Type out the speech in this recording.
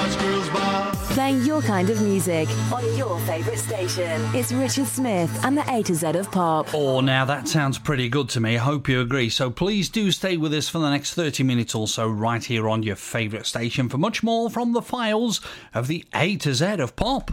Scotch Girls Bar. Playing your kind of music on your favourite station. It's Richard Smith and the A to Z of Pop. Oh, now that sounds pretty good to me. I hope you agree. So please do stay with us for the next 30 minutes or so right here on your favourite station for much more from the files of the A to Z of Pop.